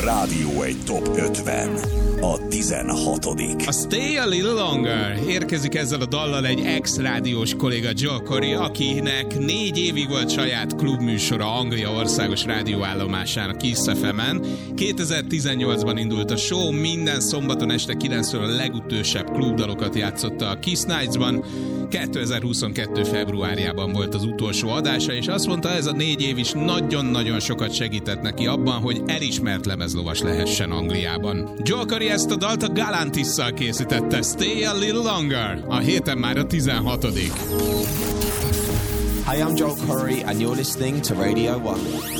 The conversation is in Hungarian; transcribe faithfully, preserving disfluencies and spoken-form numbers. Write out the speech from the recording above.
Rádió egy Top ötven. A tizenhatodik. A Stay a Little Longer érkezik ezzel a dallal egy ex-rádiós kolléga Joel Corry, akinek négy évig volt saját klubműsora Anglia országos rádióállomásán, a Kiss ef em-en. kétezer-tizennyolcban indult a show, minden szombaton este kilenctől a legütősebb klubdalokat játszotta a Kiss Nights-ban. kétezer-huszonkettő februárjában volt az utolsó adása, és azt mondta, ez a négy év is nagyon-nagyon sokat segített neki abban, hogy elismert lemezlovas lehessen Angliában. Joel Corry ezt a dalt a Galantis-szal készítette, Stay a Little Longer. A héten már a tizenhatodik. Hi, I'm Joel Corry and you're listening to Radio one.